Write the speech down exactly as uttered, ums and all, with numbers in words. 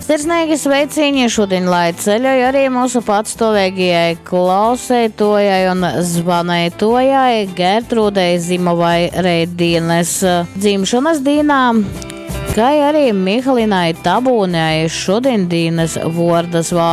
Sirsnīgi sveicieni šodien, lai ceļoja arī mūsu patstāvīgajai klausētojai un zvanētojai Gertrūdei Zimovai Reidienes dzimšanas dienā, kā arī Mihalinai Tabūnei šodien dienas vordas vārds.